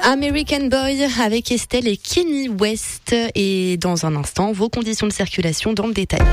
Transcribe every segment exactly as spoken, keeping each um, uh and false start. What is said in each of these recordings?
American Boy avec Estelle et Kanye West. Et dans un instant, vos conditions de circulation dans le détail.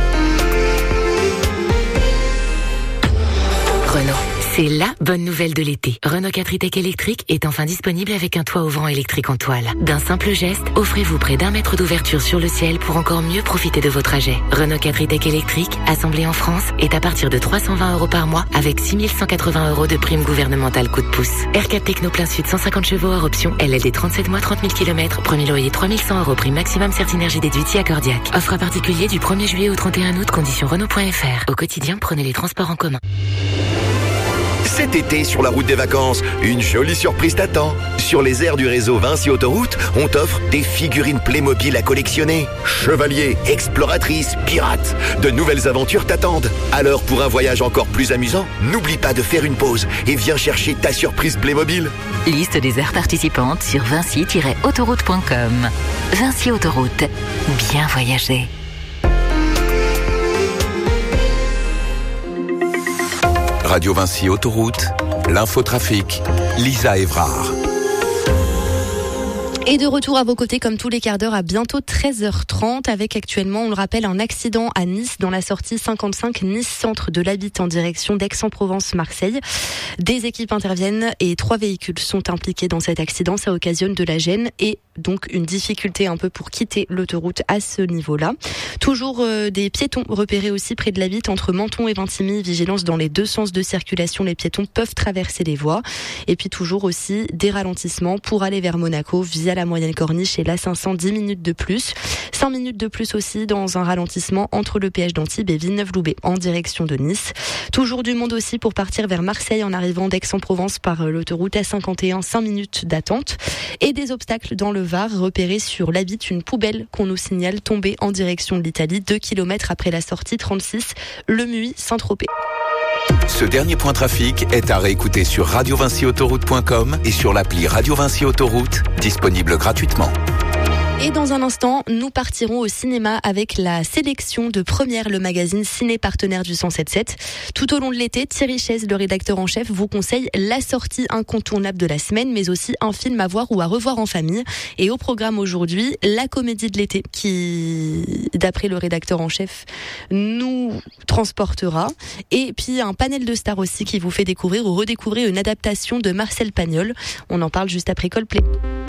Renault, c'est la bonne nouvelle de l'été. Renault quatre e-Tech électrique est enfin disponible avec un toit ouvrant électrique en toile. D'un simple geste, offrez-vous près d'un mètre d'ouverture sur le ciel pour encore mieux profiter de vos trajets. Renault quatre e-Tech électrique, assemblé en France, est à partir de trois cent vingt euros par mois avec six mille cent quatre-vingts euros de prime gouvernementale coup de pouce. R quatre Techno plein sud cent cinquante chevaux hors option, L L D trente-sept mois trente mille kilomètres, premier loyer trois mille cent euros, prime maximum Certinergie déduite si accordiaque. Offre à particulier du premier juillet au trente et un août, conditions Renault point F R. Au quotidien, prenez les transports en commun. Cet été, sur la route des vacances, une jolie surprise t'attend. Sur les aires du réseau Vinci Autoroute, on t'offre des figurines Playmobil à collectionner. Chevaliers, exploratrices, pirates, de nouvelles aventures t'attendent. Alors, pour un voyage encore plus amusant, n'oublie pas de faire une pause et viens chercher ta surprise Playmobil. Liste des aires participantes sur vinci tiret autoroute point com. Vinci Autoroute, bien voyager. Radio Vinci Autoroute, l'infotrafic, Lisa Évrard. Et de retour à vos côtés comme tous les quarts d'heure à bientôt treize heures trente avec actuellement, on le rappelle, un accident à Nice dans la sortie cinquante-cinq Nice Centre de l'Habite en direction d'Aix-en-Provence-Marseille. Des équipes interviennent et trois véhicules sont impliqués dans cet accident. Ça occasionne de la gêne et donc une difficulté un peu pour quitter l'autoroute à ce niveau-là. Toujours euh, des piétons repérés aussi près de l'Habite entre Menton et Vintimille. Vigilance dans les deux sens de circulation. Les piétons peuvent traverser les voies. Et puis toujours aussi des ralentissements pour aller vers Monaco via la moyenne corniche et l'A cinq cents, dix minutes de plus. cinq minutes de plus aussi dans un ralentissement entre le péage d'Antibes et Villeneuve-Loubet en direction de Nice. Toujours du monde aussi pour partir vers Marseille en arrivant d'Aix-en-Provence par l'autoroute A cinquante et un, cinq minutes d'attente. Et des obstacles dans le Var repérés sur l'Habite, une poubelle qu'on nous signale tombée en direction de l'Italie, deux kilomètres après la sortie trente-six, Le Muy, Saint-Tropez. Ce dernier point trafic est à réécouter sur radio vinci autoroute point com et sur l'appli Radio Vinci Autoroute, disponible gratuitement. Et dans un instant, nous partirons au cinéma avec la sélection de Première, le magazine ciné partenaire du cent sept sept. Tout au long de l'été, Thierry Chaise, le rédacteur en chef, vous conseille la sortie incontournable de la semaine, mais aussi un film à voir ou à revoir en famille. Et au programme aujourd'hui, la comédie de l'été qui, d'après le rédacteur en chef, nous transportera. Et puis un panel de stars aussi qui vous fait découvrir ou redécouvrir une adaptation de Marcel Pagnol. On en parle juste après Coldplay.